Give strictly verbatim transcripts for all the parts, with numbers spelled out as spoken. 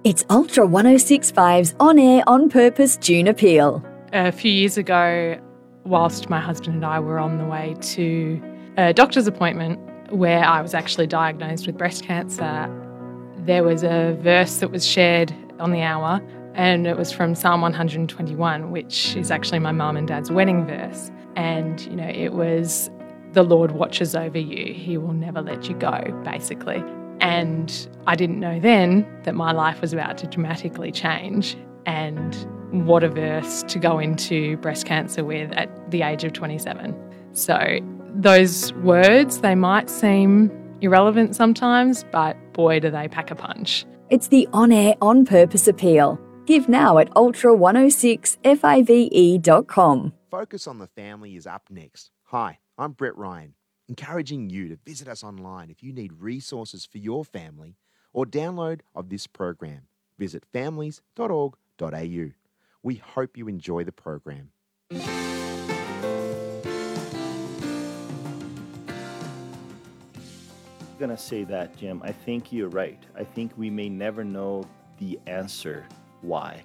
It's Ultra one oh six point five's On Air On Purpose June Appeal. A few years ago, whilst my husband and I were on the way to a doctor's appointment where I was actually diagnosed with breast cancer, there was a verse that was shared on the hour, and it was from Psalm one twenty-one, which is actually my mum and dad's wedding verse. And, you know, it was, the Lord watches over you. He will never let you go, basically. And I didn't know then that my life was about to dramatically change. And what a verse to go into breast cancer with at the age of twenty-seven. So those words, they might seem irrelevant sometimes, but boy, do they pack a punch. It's the On Air On Purpose Appeal. Give now at ultra one oh six five dot com. Focus on the Family is up next. Hi, I'm Brett Ryan, encouraging you to visit us online if you need resources for your family or download of this program. Visit families dot org dot a u. We hope you enjoy the program. I'm gonna say that, Jim. I think you're right. I think we may never know the answer why.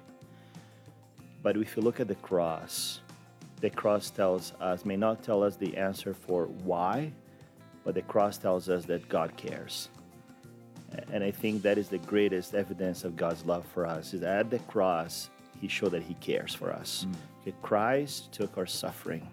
But if you look at the cross, the cross tells us, may not tell us the answer for why, but the cross tells us that God cares. And I think that is the greatest evidence of God's love for us, is that at the cross, He showed that He cares for us. Mm. Okay, Christ took our suffering.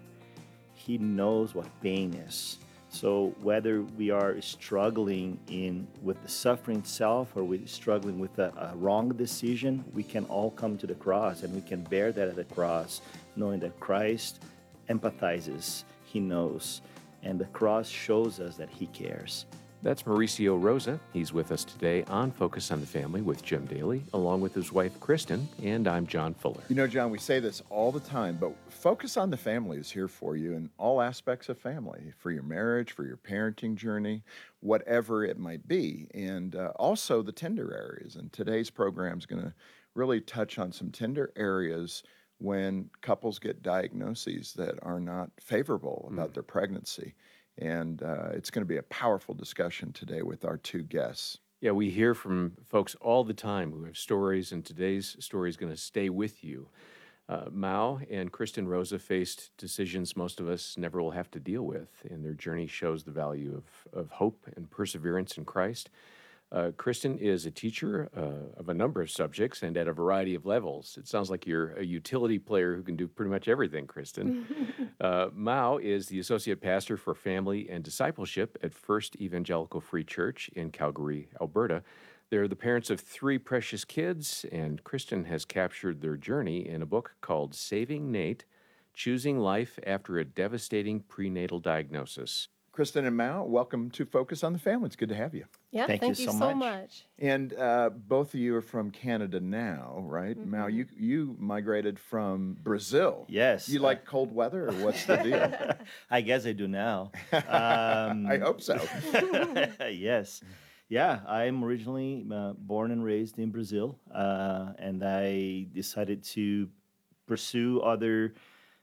He knows what pain is. So whether we are struggling in with the suffering itself or we're struggling with a, a wrong decision, we can all come to the cross and we can bear that at the cross, knowing that Christ empathizes, He knows, and the cross shows us that He cares. That's Mauricio Rosa. He's with us today on Focus on the Family with Jim Daly, along with his wife, Kristen, and I'm John Fuller. You know, John, we say this all the time, but Focus on the Family is here for you in all aspects of family, for your marriage, for your parenting journey, whatever it might be, and uh, also the tender areas. And today's program is going to really touch on some tender areas when couples get diagnoses that are not favorable about mm. their pregnancy. And uh, it's going to be a powerful discussion today with our two guests. Yeah, we hear from folks all the time who have stories, and today's story is going to stay with you. Uh, Mao and Kristen Rosa faced decisions most of us never will have to deal with, and their journey shows the value of, of hope and perseverance in Christ. Uh, Kristen is a teacher uh, of a number of subjects and at a variety of levels. It sounds like you're a utility player who can do pretty much everything, Kristen. uh, Mao is the associate pastor for family and discipleship at First Evangelical Free Church in Calgary, Alberta. They're the parents of three precious kids, and Kristen has captured their journey in a book called Saving Nate, Choosing Life After a Devastating Prenatal Diagnosis. Kristen and Mao, welcome to Focus on the Family. It's good to have you. Yeah, thank, thank you, you so, so much. much. And uh, both of you are from Canada now, right? Mm-hmm. Mao, you you migrated from Brazil. Yes. You like cold weather, or what's the deal? I guess I do now. Um, I hope so. Yes. Yeah, I'm originally uh, born and raised in Brazil, uh, and I decided to pursue other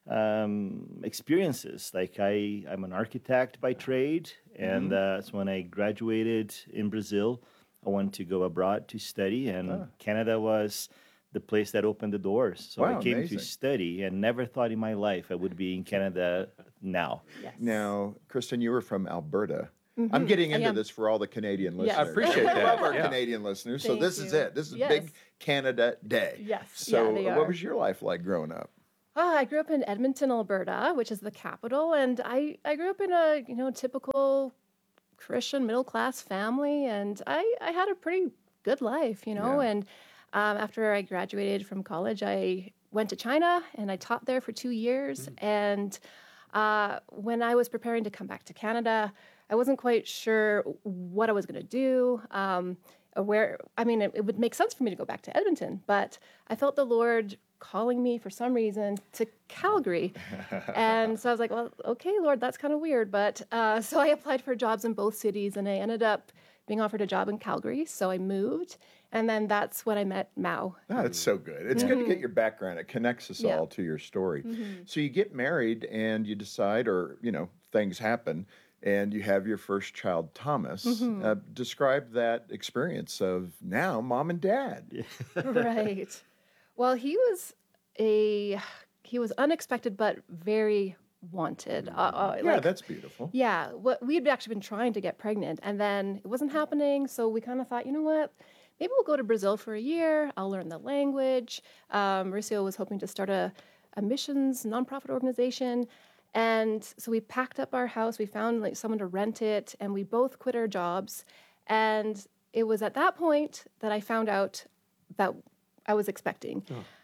um, experiences. Like I, I'm an architect by trade, and mm-hmm. uh, so when I graduated in Brazil, I wanted to go abroad to study, and oh. Canada was the place that opened the doors. So wow, I came amazing. to study, and never thought in my life I would be in Canada now. Yes. Now, Kristen, you were from Alberta. Mm-hmm. I'm getting into this for all the Canadian listeners. Yes. I appreciate that. We love our yeah. Canadian listeners. Thank so this you. is it. This is yes. Big Canada Day. Yes. So yeah, they what are. was your life like growing up? Oh, I grew up in Edmonton, Alberta, which is the capital, and I, I grew up in a you know typical Christian middle class family, and I, I had a pretty good life, you know. Yeah. And um, after I graduated from college, I went to China and I taught there for two years. Mm-hmm. And uh, when I was preparing to come back to Canada, I wasn't quite sure what I was going to do. Um, or where I mean, it, it would make sense for me to go back to Edmonton, but I felt the Lord calling me for some reason to Calgary. And so I was like, well, okay, Lord, that's kind of weird. But uh, so I applied for jobs in both cities, and I ended up being offered a job in Calgary. So I moved, and then that's when I met Mao. Oh, it's so good. It's mm-hmm. good to get your background. It connects us yeah. all to your story. Mm-hmm. So you get married and you decide, or, you know, things happen. and you have your first child, Thomas. Mhm. Uh, describe that experience of now mom and dad. Right. Well, he was a he was unexpected but very wanted. Uh, uh, Yeah, like, that's beautiful. yeah, what we'd actually been trying to get pregnant, and then it wasn't happening. So we kind of thought, you know what? Maybe we'll go to Brazil for a year. I'll learn the language. Um, Mauricio was hoping to start a, a missions nonprofit organization, and so we packed up our house. We found like someone to rent it, and we both quit our jobs. And it was at that point that I found out that I was expecting.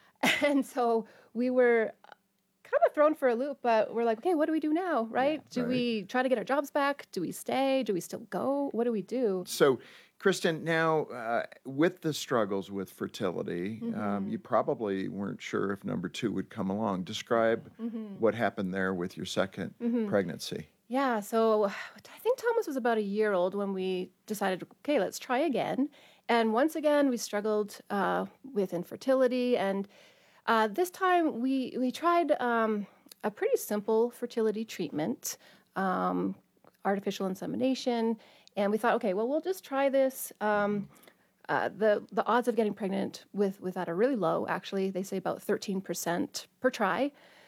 And so we were kind of thrown for a loop, but we're like, okay, what do we do now, right? do right. we try to get our jobs back? Do we stay? Do we still go? What do we do? So, Kristen, now uh, with the struggles with fertility, um, you probably weren't sure if number two would come along. Describe what happened there with your second pregnancy. Yeah, so I think Thomas was about a year old when we decided, okay, let's try again. And once again, we struggled uh, with infertility. And uh, this time we, we tried um, a pretty simple fertility treatment, um, artificial insemination. And we thought, okay, well, we'll just try this. Um, uh, the, the odds of getting pregnant with, with that are really low, actually. They say about thirteen percent per try.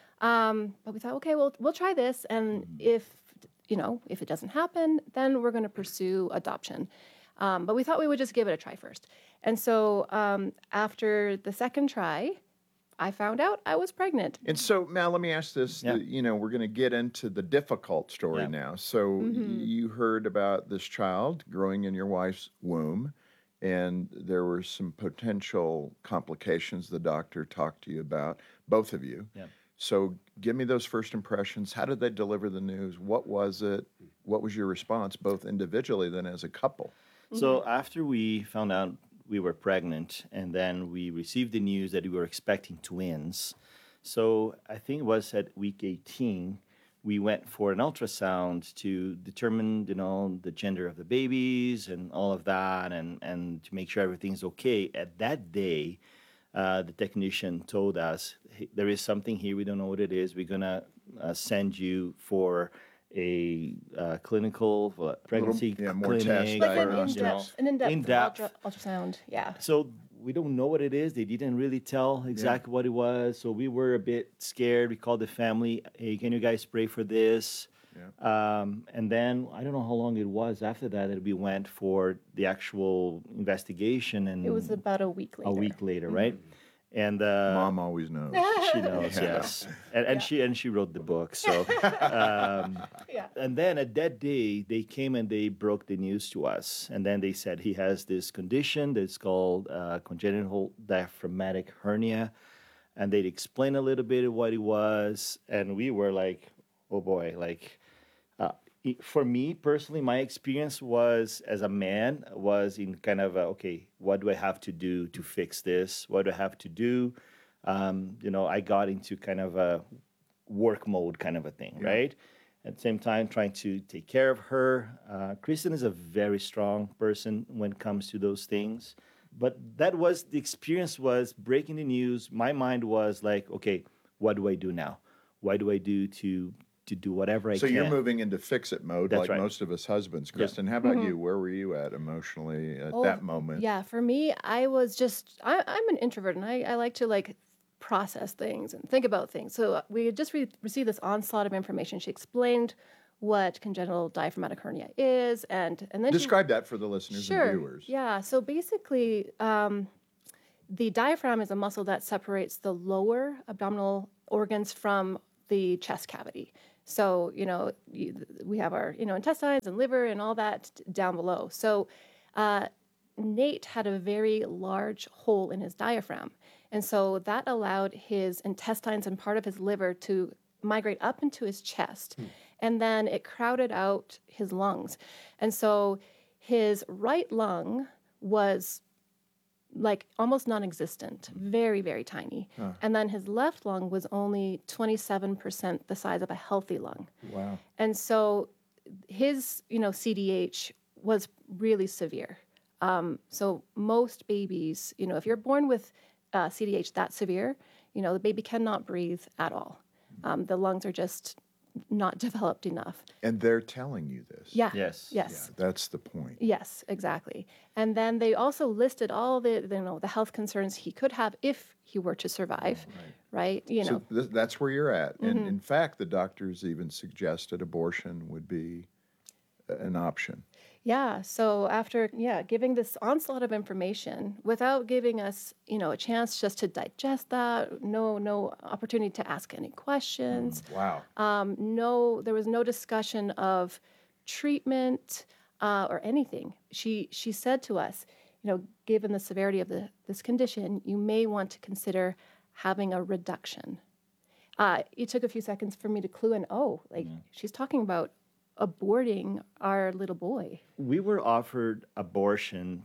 Um, but we thought, okay, well, we'll try this. And if, you know, if it doesn't happen, then we're going to pursue adoption. Um, but we thought we would just give it a try first. And so um, after the second try, I found out I was pregnant. And so, Mal, let me ask this. Yeah. The- you know, we're going to get into the difficult story Yeah. now. So, y- you heard about this child growing in your wife's womb, and there were some potential complications the doctor talked to you about, both of you. Yeah. So, give me those first impressions. How did they deliver the news? What was it? What was your response, both individually then as a couple? So after we found out we were pregnant, and then we received the news that we were expecting twins. So I think it was at week eighteen, we went for an ultrasound to determine, you know, the gender of the babies and all of that, and, and to make sure everything's okay. At that day, uh, the technician told us, "Hey, there is something here, we don't know what it is. We're gonna uh, send you for a uh, clinical uh, pregnancy yeah, more clinic, tests, Like an diagnostics. you know, in-depth, an in-depth, in-depth. ultra, ultrasound. Yeah. So we don't know what it is. They didn't really tell exactly what it was. So we were a bit scared. We called the family. Hey, can you guys pray for this? Um, and then I don't know how long it was after that that we went for the actual investigation. And It was about a week later. a week later, right? And uh, Mom always knows. she knows, Yeah. yes, and, and she and she wrote the book. So, um, Yeah. and then at that day, they came and they broke the news to us, and then they said he has this condition that's called uh, congenital diaphragmatic hernia, and they'd explain a little bit of what it was, and we were like, oh boy, like. Uh, it- for me personally, my experience was as a man was in kind of a, okay, what do I have to do to fix this? What do I have to do? Um, you know, I got into kind of a work mode kind of a thing, right? At the same time, trying to take care of her. Uh, Kristen is a very strong person when it comes to those things. But that was the experience was breaking the news. My mind was like, okay, what do I do now? What do I do to to do whatever I So can? you're moving into fix-it mode That's like right. most of us husbands. Kristen, how about you? Where were you at emotionally at Oh, that moment? Yeah, for me, I was just, I, I'm an introvert and I, I like to like process things and think about things. So we had just re- received this onslaught of information. She explained what congenital diaphragmatic hernia is, and, and then she- Describe that for the listeners Sure. and viewers. Yeah. So basically, um, the diaphragm is a muscle that separates the lower abdominal organs from the chest cavity. So, you know, you, we have our, you know, intestines and liver and all that t- down below. So, uh, Nate had a very large hole in his diaphragm. And so that allowed his intestines and part of his liver to migrate up into his chest. And then it crowded out his lungs. And so his right lung was like almost non-existent, very, very tiny. And then his left lung was only twenty-seven percent the size of a healthy lung. Wow. And so his, you know, C D H was really severe. Um, so most babies, you know, if you're born with uh, C D H that severe, you know, the baby cannot breathe at all. Um, the lungs are just not developed enough. And they're telling you this. Yeah. Yes. Yes. Yeah, that's the point. Yes, exactly. And then they also listed all the, you know, the health concerns he could have if he were to survive, right? You know. So th- that's where you're at. And in fact, the doctors even suggested abortion would be a- an option. Yeah. So after, yeah, giving this onslaught of information without giving us, you know, a chance just to digest that, no, no opportunity to ask any questions. Wow. Um, no, there was no discussion of treatment uh, or anything. She she said to us, you know, given the severity of the, this condition, you may want to consider having a reduction. Uh, it took a few seconds for me to clue in. Oh, like she's talking about aborting our little boy. We were offered abortion,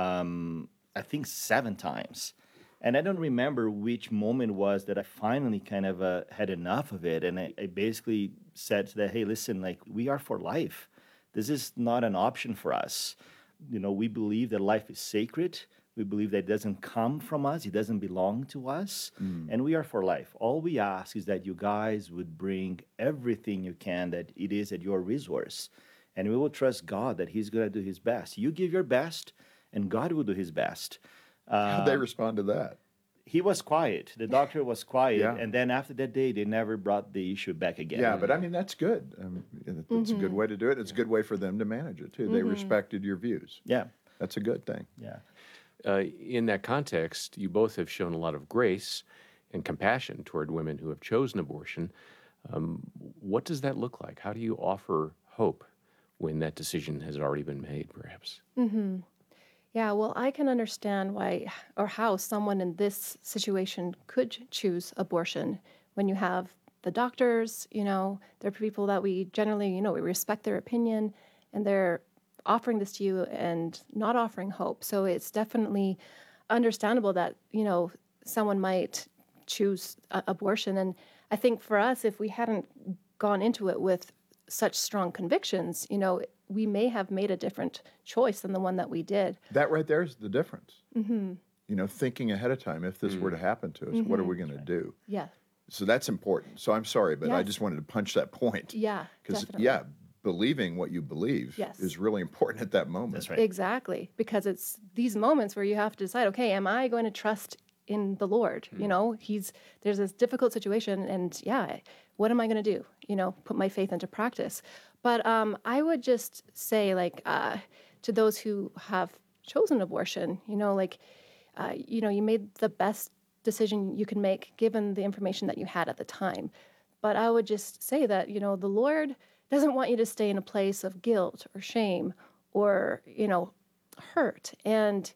um, I think, seven times. And I don't remember which moment was that I finally kind of uh, had enough of it. And I, I basically said to that, hey, listen, like, we are for life. This is not an option for us. You know, we believe that life is sacred. We believe that it doesn't come from us. It doesn't belong to us. Mm. And we are for life. All we ask is that you guys would bring everything you can that it is at your resource. And we will trust God that he's going to do his best. You give your best, and God will do his best. Uh, How'd they respond to that? He was quiet. The doctor was quiet. Yeah. And then after that day, they never brought the issue back again. Yeah, but I mean, that's good. Um, it- it's a good way to do it. It's a good way for them to manage it, too. They respected your views. Yeah. That's a good thing. Yeah. Uh, in that context, you both have shown a lot of grace and compassion toward women who have chosen abortion. Um, what does that look like? How do you offer hope when that decision has already been made, perhaps? Mm-hmm. Yeah, well, I can understand why or how someone in this situation could choose abortion when you have the doctors, you know, they're people that we generally, you know, we respect their opinion, and they're offering this to you and not offering hope. So it's definitely understandable that, you know, someone might choose uh, abortion. And I think for us, if we hadn't gone into it with such strong convictions, you know, we may have made a different choice than the one that we did. That right there is the difference. Mm-hmm. You know, thinking ahead of time, if this Mm. were to happen to us, Mm-hmm. what are we going to do? Yeah. So that's important. So I'm sorry, but I Yes. just wanted to punch that point. Yeah, Because, definitely. yeah, believing what you believe Yes. is really important at that moment. That's right. Exactly. Because it's these moments where you have to decide, okay, am I going to trust in the Lord? You know, he's there's this difficult situation, and yeah, what am I going to do? You know, put my faith into practice. But um, I would just say, like, uh, to those who have chosen abortion, you know, like, uh, you know, you made the best decision you can make given the information that you had at the time. But I would just say that, you know, the Lord doesn't want you to stay in a place of guilt or shame or, you know, hurt. And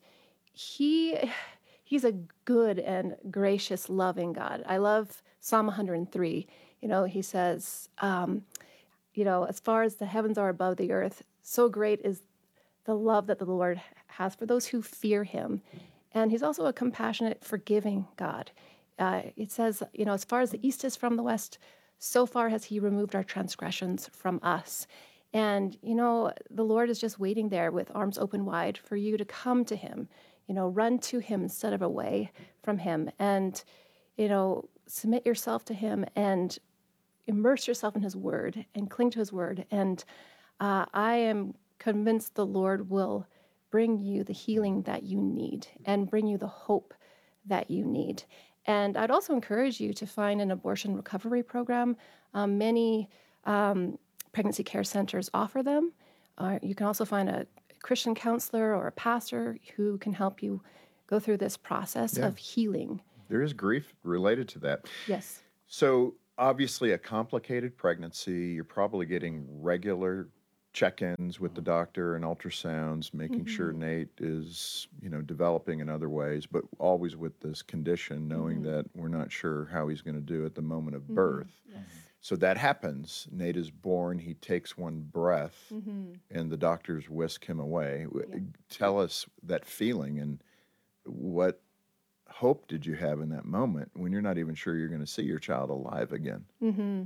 he he's a good and gracious, loving God. I love Psalm one hundred three. You know, he says, um, you know, as far as the heavens are above the earth, so great is the love that the Lord has for those who fear him. And he's also a compassionate, forgiving God. Uh, it says, you know, as far as the east is from the west, so far has he removed our transgressions from us. And, you know, the Lord is just waiting there with arms open wide for you to come to him, you know, run to him instead of away from him, and, you know, submit yourself to him and immerse yourself in his word and cling to his word. And uh, I am convinced the Lord will bring you the healing that you need and bring you the hope that you need. And I'd also encourage you to find an abortion recovery program. Um, many um, pregnancy care centers offer them. Uh, you can also find a Christian counselor or a pastor who can help you go through this process Yeah. of healing. There is grief related to that. Yes. So obviously a complicated pregnancy, you're probably getting regular check-ins with the doctor and ultrasounds, making sure Nate is, you know, developing in other ways, but always with this condition, knowing that we're not sure how he's going to do at the moment of birth. Yes. So that happens. Nate is born, he takes one breath, Mm-hmm. and the doctors whisk him away. W- Tell us that feeling and what hope did you have in that moment when you're not even sure you're going to see your child alive again? Mm-hmm.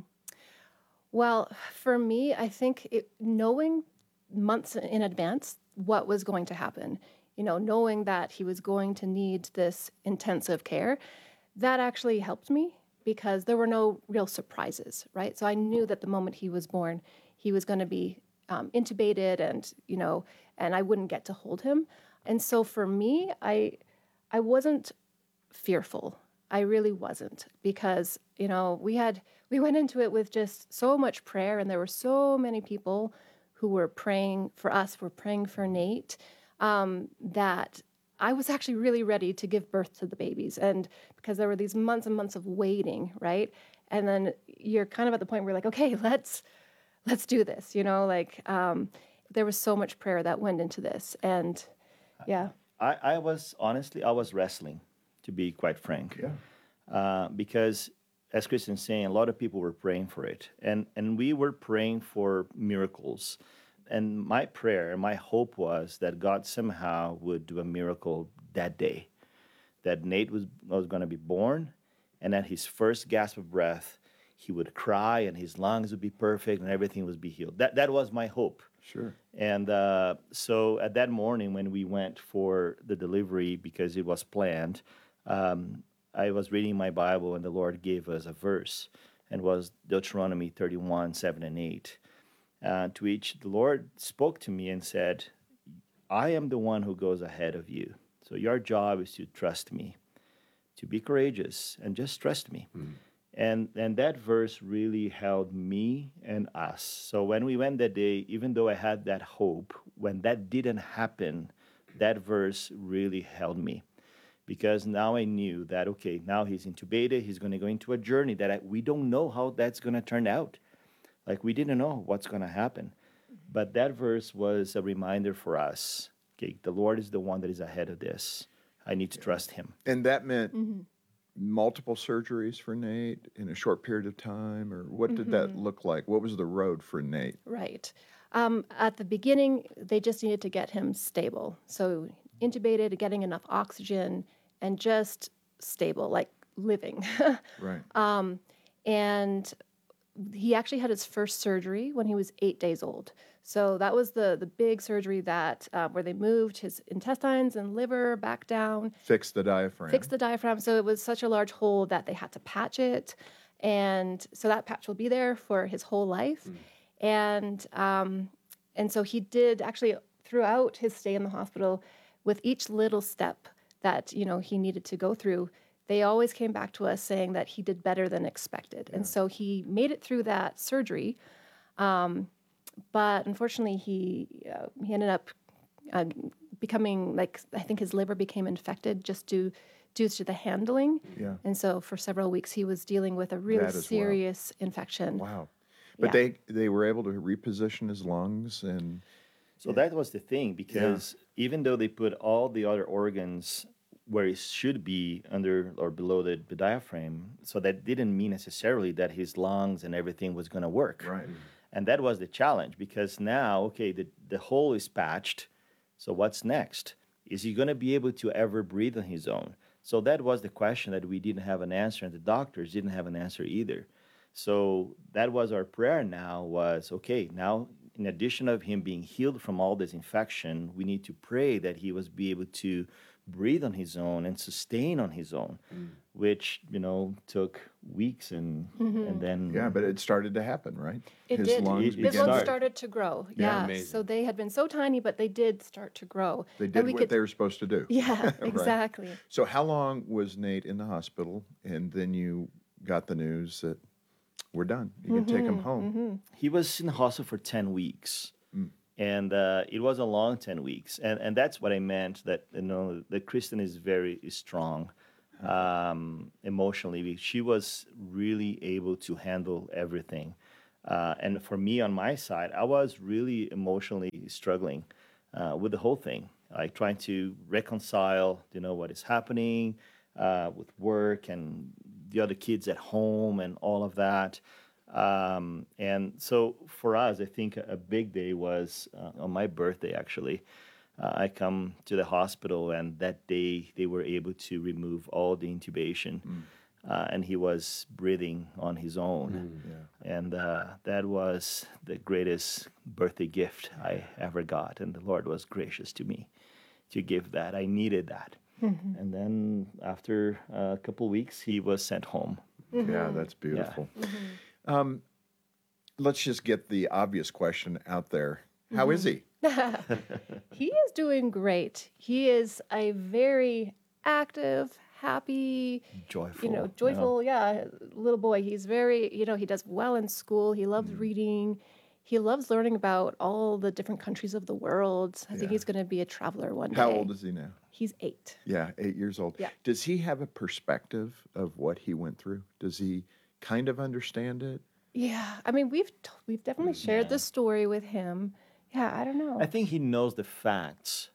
Well, for me, I think it, knowing months in advance what was going to happen, you know, knowing that he was going to need this intensive care, that actually helped me because there were no real surprises, right? So I knew that the moment he was born, he was going to be um, intubated, and you know, and I wouldn't get to hold him. And so for me, I I wasn't fearful. I really wasn't, because you know we had we went into it with just so much prayer, and there were so many people who were praying for us, were praying for Nate, um, that I was actually really ready to give birth to the babies. And because there were these months and months of waiting, right? And then you're kind of at the point where you're like, okay, let's let's do this. You know, like um, there was so much prayer that went into this, and yeah. I, I was honestly, I was wrestling, to be quite frank. Yeah. Uh, because, as Kristen's saying, a lot of people were praying for it. And, and we were praying for miracles. And my prayer and my hope was that God somehow would do a miracle that day. That Nate was, was going to be born, and at his first gasp of breath, he would cry, and his lungs would be perfect, and everything would be healed. That, that was my hope. Sure. And uh, so at that morning when we went for the delivery, because it was planned, um, I was reading my Bible, and the Lord gave us a verse, and it was Deuteronomy thirty-one, seven and eight, uh, to which the Lord spoke to me and said, I am the one who goes ahead of you. So your job is to trust me, to be courageous, and just trust me. Mm. And and that verse really held me and us. So when we went that day, even though I had that hope, when that didn't happen, that verse really held me. Because now I knew that, okay, now he's intubated, he's going to go into a journey that I, we don't know how that's going to turn out. Like, we didn't know what's going to happen. But that verse was a reminder for us, okay, the Lord is the one that is ahead of this. I need to trust him. And that meant Mm-hmm. multiple surgeries for Nate in a short period of time, or what did that look like? What was the road for Nate? Right. Um, at the beginning, they just needed to get him stable. So intubated, getting enough oxygen, and just stable, like living. Right. Um, and he actually had his first surgery when he was eight days old. So that was the the big surgery that uh, where they moved his intestines and liver back down, Fix the diaphragm. fixed the diaphragm. So it was such a large hole that they had to patch it, and so that patch will be there for his whole life. Mm. And um, and so he did actually throughout his stay in the hospital, with each little step that you know he needed to go through, they always came back to us saying that he did better than expected. Yeah. And so he made it through that surgery. Um, but unfortunately, he uh, he ended up uh, becoming, like, I think his liver became infected just due, due to the handling. Yeah. And so for several weeks, he was dealing with a really serious well. infection. Wow. But yeah. they, they were able to reposition his lungs and... So yeah. that was the thing, because yeah. even though they put all the other organs where it should be under or below the, the diaphragm, so that didn't mean necessarily that his lungs and everything was going to work. Right. And that was the challenge, because now, okay, the, the hole is patched, so what's next? Is he going to be able to ever breathe on his own? So that was the question that we didn't have an answer, and the doctors didn't have an answer either. So that was our prayer now was, okay, now in addition of him being healed from all this infection, we need to pray that he was be able to breathe on his own and sustain on his own, mm. which, you know, took weeks and mm-hmm. and then... Yeah, but it started to happen, right? It his did. Lungs his lungs started to grow. Yeah, yeah. So they had been so tiny, but they did start to grow. They did what could... they were supposed to do. Yeah, right. exactly. So how long was Nate in the hospital, and then you got the news that we're done, you can mm-hmm, take him home? Mm-hmm. He was in the hospital for ten weeks. Mm. And uh, it was a long ten weeks. And and that's what I meant, that, you know, that Kristen is very strong um, emotionally. She was really able to handle everything. Uh, and for me, on my side, I was really emotionally struggling uh, with the whole thing, like trying to reconcile, you know, what is happening uh, with work and the other kids at home and all of that. Um, and so for us, I think a big day was uh, on my birthday, actually. Uh, I come to the hospital, and that day they were able to remove all the intubation. Mm. Uh, and he was breathing on his own. Mm, yeah. And uh, that was the greatest birthday gift I ever got. And the Lord was gracious to me to give that. I needed that. Mm-hmm. And then after a couple weeks, he was sent home. Yeah, that's beautiful. Um, let's just get the obvious question out there. How is he? He is doing great. He is a very active, happy, Joyful. you know, joyful, yeah, little boy. He's very, you know, he does well in school. He loves reading. He loves learning about all the different countries of the world. I Yeah. think he's going to be a traveler one day. How old is he now? He's eight. Yeah, eight years old. Yeah. Does he have a perspective of what he went through? Does he kind of understand it? Yeah, I mean, we've t- we've definitely shared Yeah. the story with him. Yeah, I don't know. I think he knows the facts,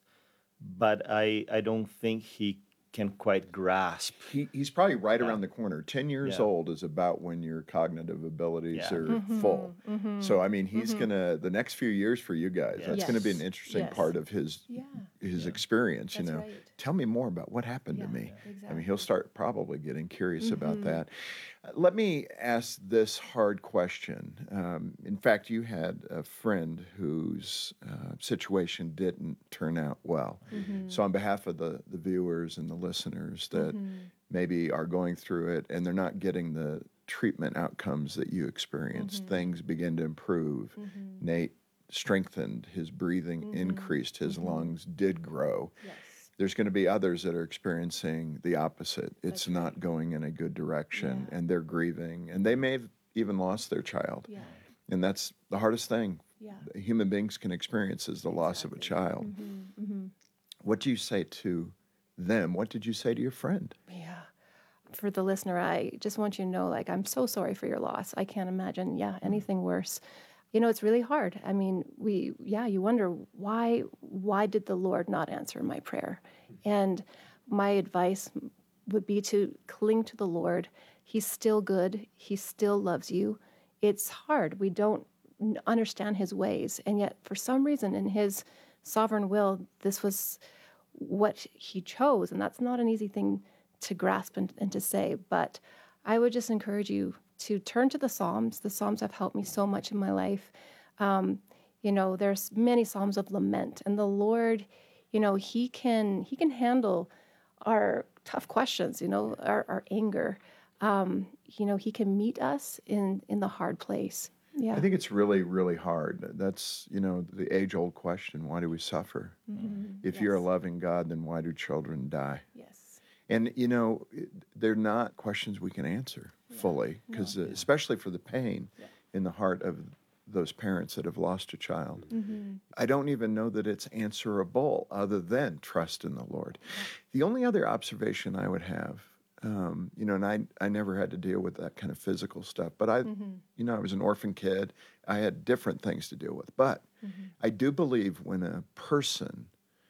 but I I don't think he can quite grasp. He, he's probably right Yeah. around the corner. ten years Yeah. old is about when your cognitive abilities Yeah. are full. So, I mean, he's going to, the next few years for you guys, Yeah. that's going to be an Yes. interesting Yes. part of his yeah, his experience, you That's know. right. Tell me more about what happened yeah, to me. exactly. I mean, he'll start probably getting curious about Mhm. that. Uh, Let me ask this hard question. Um, in fact, you had a friend whose uh, situation didn't turn out well. Mm-hmm. So, on behalf of the, the viewers and the listeners that maybe are going through it and they're not getting the treatment outcomes that you experienced, things begin to improve. Nate strengthened, his breathing increased, his lungs did grow. Yes. There's going to be others that are experiencing the opposite. It's That's not right. going in a good direction, Yeah. and they're grieving, and they may have even lost their child. Yeah. And that's the hardest thing Yeah. human beings can experience is the loss of a child. Mm-hmm. Mm-hmm. What do you say to them? What did you say to your friend? Yeah. For the listener, I just want you to know, like, I'm so sorry for your loss. I can't imagine, yeah, anything worse. You know, it's really hard. I mean, we, yeah, you wonder why, why did the Lord not answer my prayer? And my advice would be to cling to the Lord. He's still good. He still loves you. It's hard. We don't n- understand his ways. And yet, for some reason, in his sovereign will, this was what he chose. And that's not an easy thing to grasp and, and to say. But I would just encourage you to turn to the Psalms. The Psalms have helped me so much in my life. Um, you know, there's many Psalms of lament, and the Lord, you know, He can He can handle our tough questions. You know, our, our anger. Um, you know, He can meet us in in the hard place. Yeah. I think it's really, really hard. That's, you know, the age-old question, why do we suffer? Mhm. If you're a Yes. loving God, then why do children die? Yes. And, you know, it- they're not questions we can answer fully, because especially for the pain Yeah. in the heart of those parents that have lost a child. Mm-hmm. I don't even know that it's answerable other than trust in the Lord. The only other observation I would have, um, you know, and I, I never had to deal with that kind of physical stuff, but I, Mm-hmm. you know, I was an orphan kid. I had different things to deal with. But Mm-hmm. I do believe when a person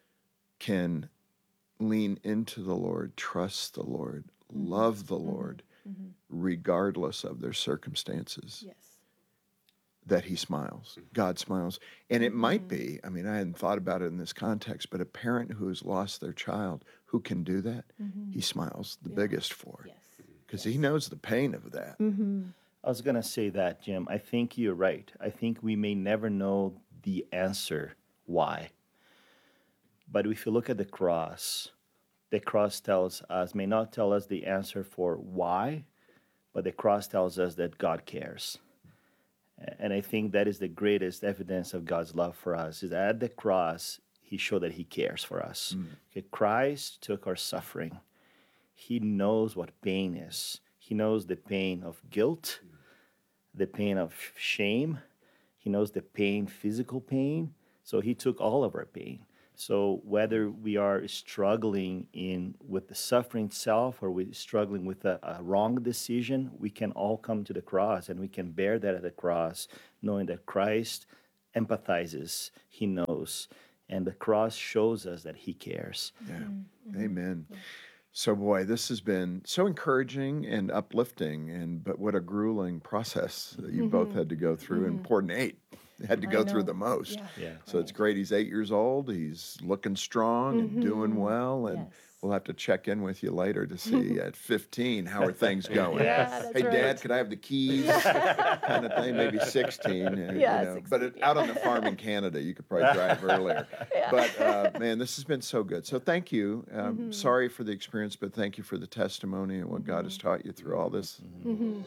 can lean into the Lord, trust the Lord, love the Lord, Mm-hmm. regardless of their circumstances, Yes. that he smiles. God smiles. And it might be, I mean, I hadn't thought about it in this context, but a parent who's lost their child who can do that, he smiles the biggest for, Yes. because he knows the pain of that. Mm-hmm. I was going to say that, Jim. I think you're right. I think we may never know the answer why. But if you look at the cross, the cross tells us, may not tell us the answer for why, but the cross tells us that God cares. And I think that is the greatest evidence of God's love for us, is that at the cross, he showed that he cares for us. Okay, Christ took our suffering. He knows what pain is. He knows the pain of guilt, the pain of shame. He knows the pain, physical pain. So he took all of our pain. So whether we are struggling in with the suffering itself or we're struggling with a, a wrong decision, we can all come to the cross and we can bear that at the cross, knowing that Christ empathizes, he knows, and the cross shows us that he cares. Yeah. Amen. So, boy, this has been so encouraging and uplifting, and but what a grueling process that you both had to go through. And poor Nate had to I go through know. the most. Yeah. Yeah. So it's great. He's eight years old. He's looking strong and doing well. And Yes. We'll have to check in with you later to see at fifteen how are things going. Yeah, that's hey, right. Dad, could I have the keys? Kind of thing. Maybe sixteen. uh, Yeah, you know. sixteen, But it, out on the farm in Canada, you could probably drive earlier. Yeah. But uh, man, this has been so good. So thank you. Um, Mm-hmm. Sorry for the experience, but thank you for the testimony and what God has taught you through all this. Mm-hmm.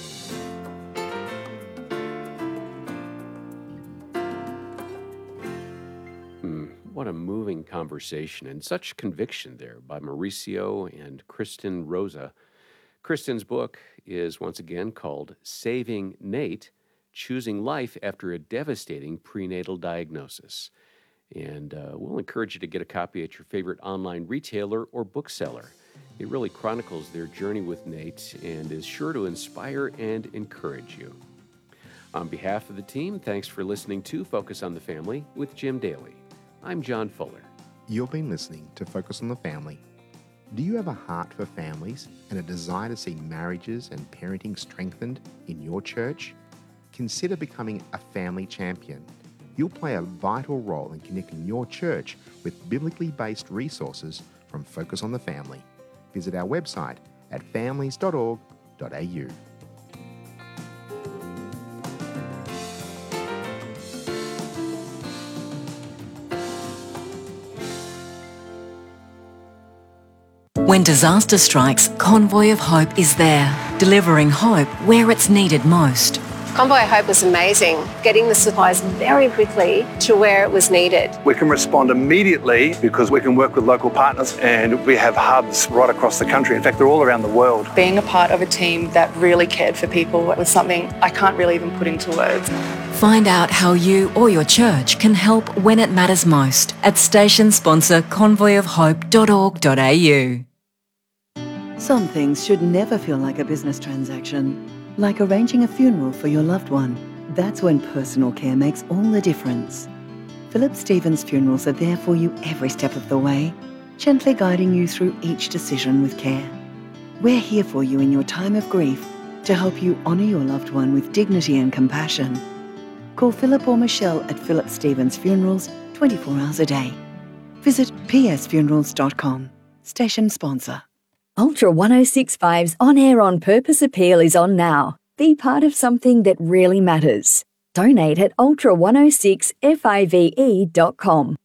Mm, what a moving conversation and such conviction there by Mauricio and Kristen Rosa. Kristen's book is once again called Saving Nate, Choosing Life After a Devastating Prenatal Diagnosis. And uh, we'll encourage you to get a copy at your favorite online retailer or bookseller. It really chronicles their journey with Nate and is sure to inspire and encourage you. On behalf of the team, thanks for listening to Focus on the Family with Jim Daly. I'm John Fuller. You've been listening to Focus on the Family. Do you have a heart for families and a desire to see marriages and parenting strengthened in your church? Consider becoming a family champion. You'll play a vital role in connecting your church with biblically based resources from Focus on the Family. Visit our website at families dot org dot a u. When disaster strikes, Convoy of Hope is there, delivering hope where it's needed most. Convoy of Hope was amazing, getting the supplies very quickly to where it was needed. We can respond immediately because we can work with local partners, and we have hubs right across the country. In fact, they're all around the world. Being a part of a team that really cared for people was something I can't really even put into words. Find out how you or your church can help when it matters most at station sponsor convoy of hope dot org dot a u. Some things should never feel like a business transaction, like arranging a funeral for your loved one. That's when personal care makes all the difference. Philip Stevens Funerals are there for you every step of the way, gently guiding you through each decision with care. We're here for you in your time of grief to help you honour your loved one with dignity and compassion. Call Philip or Michelle at Philip Stevens Funerals twenty-four hours a day. Visit p s funerals dot com. Station sponsor. Ultra one oh six point five's On Air On Purpose appeal is on now. Be part of something that really matters. Donate at ultra one oh six five e dot com.